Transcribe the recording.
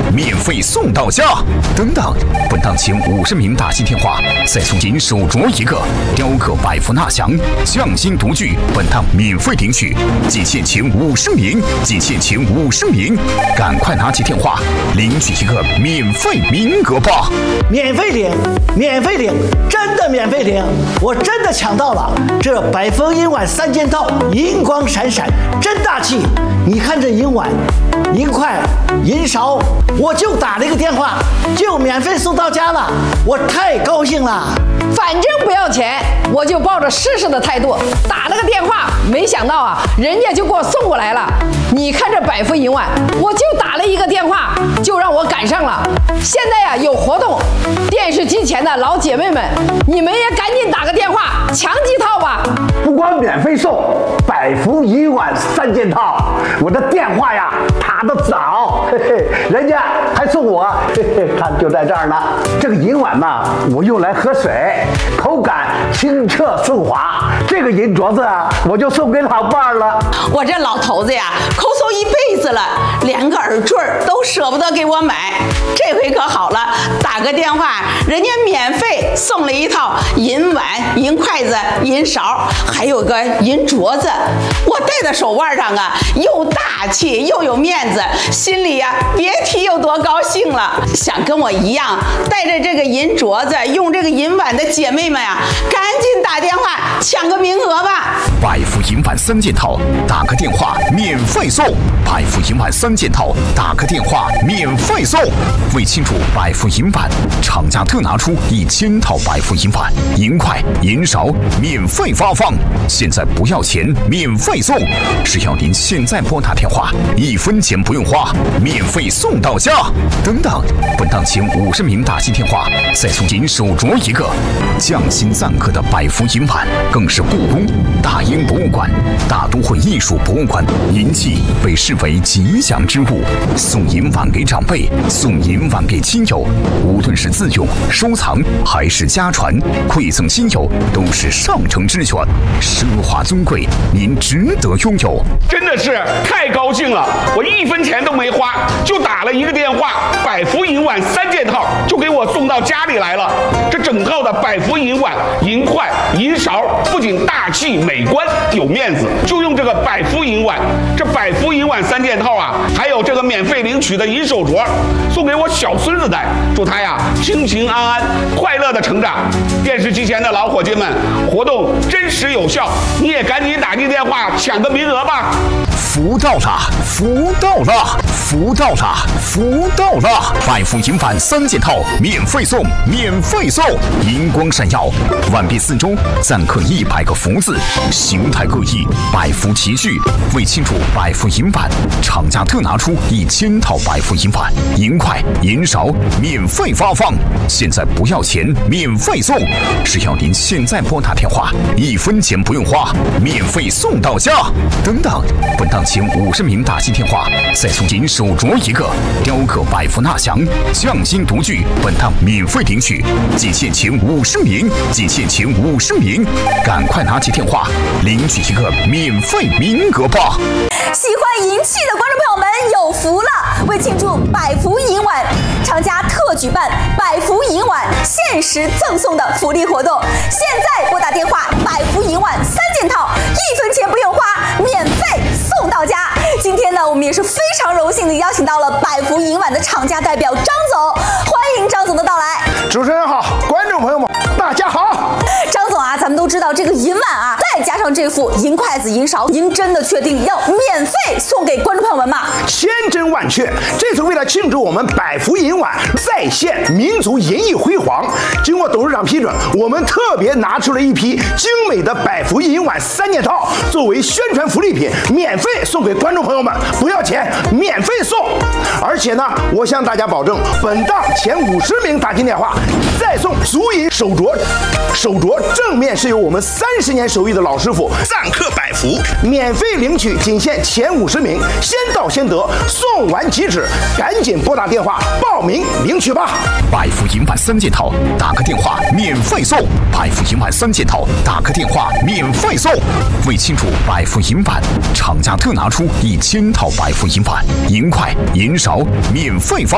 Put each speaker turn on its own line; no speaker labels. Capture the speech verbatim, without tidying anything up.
免费送到家。等等，本档前五十名打进电话，再送您手镯一个。雕刻百福纳祥匠心独具，本档免费领取。仅限前五十名，仅限前五十名，赶快拿起电话领取一个免费名额吧！
免费领，免费领，真的免费领！我真的抢到了这百福银碗三件套，银光闪闪，真大气！你看这银碗、银筷、银勺，我就打了一个电话，就免费送到家了，我太高兴了！
反正不要钱，我就抱着试试的态度打了个电话，没想到啊，人家就给我送过来了。你看这百福银碗，我就打了一个电话，就让我赶上了。现在呀、啊、有活动，电视机前的老姐妹们，你们也赶紧打个电话抢几套吧！
不光免费送百福银碗三件套，我的电话呀打得早，嘿嘿，人家还送我，嘿嘿，看就在这儿呢。这个银碗呢，我用来喝水，口感清澈顺滑。这个银镯子啊，我就送给老伴儿了。
我这老头子呀，抠搜一辈子了，连个耳坠都舍不得给我买。这回可好了，打个电话，人家免费送了一套银碗、银筷子、银勺，还有个银镯子。我戴在手腕上啊，又大气又有面子，心里呀、啊、别提有多高兴了。想跟我一样带着这个银镯子、用这个银碗的姐妹们呀，赶紧打电话抢个名额吧！
百福银碗三件套，打个电话免费送。百福银碗三件套，打个电话免费送。为庆祝百福银碗，厂家特拿出一千套百福银碗、银筷、银勺免费发放，现在不要钱，免费送。只要您现在拨打电话，一分钱不用花，免费送到家。等等，本档前五十名打进电话，再送您手镯一个。匠心赞刻的百福银碗，更是故宫、大英博物馆、大都会艺术博物馆银器被视为吉祥之物。送银碗给长辈，送银碗给亲友，无论是自用、收藏还是家传，馈赠亲友都是上乘之选，奢华尊贵，您值得拥有。
真的是太高兴了，我一分钱都没花，就打了一个电话，百福银碗三件套就给我送到家里来了。这整套的百福银碗、银筷、银勺不仅大气美观有面子，就用这个百福银碗，这百福银碗三件套啊，还有这个免费领取的银手镯，送给我小孙子戴，祝他呀平平安安、快乐的成长。电视机前的老伙计们，活动真实有效，你也赶紧打进电话抢个名额吧！
福到了，福到了，福到了，福到了！百福银碗三件套免费送，免费送！银光闪耀，万变四周暂刻一百个福字，形态各异，百福齐聚。为庆祝百福银碗，厂家特拿出一千套百福银碗、银筷、银勺免费发放，现在不要钱，免费送。只要您现在拨打电话，一分钱不用花，免费送到家。等等，本档前五十名打进电话，再送您手镯一个。雕刻百福纳祥匠心独具，本档免费领取。仅限前五十名，仅限前五十名，赶快拿起电话领取一个免费名额吧！
喜欢银器的观众朋友们有福了！为庆祝百福银碗，厂家特举办百福银碗限时赠送的福利活动，现在拨打电话，百福银碗三件套，一分钱不用花，免费送到家。今天呢，我们也是非常荣幸的邀请到了百福银碗的厂家代表张总，欢迎张总的到来。
主持人好，观众朋友们大家好。
张总啊，咱们都知道这个银碗啊，再加上这副银筷子、银勺，您真的确定要免费送给观众朋友们吗？
千真万确，这次为了庆祝我们百福银碗再现民族银艺辉煌，经过董事长批准，我们特别拿出了一批精美的百福银碗三件套，作为宣传福利品，免费送给观众朋友们，不要钱，免费送。而且呢，我向大家保证，本档前五十名打进电话，再送足银手镯。手镯正面是由我们三十年手艺的老师傅赞刻百福，免费领取，仅限前五十名，先到先得，送完即止，赶紧拨打电话报名领取吧！
百福银碗三件套，打个电话免费送。百福银碗三件套，打个电话免费送。为庆祝百福银碗，厂家特拿出一千套百福银碗、银筷、银勺免费发。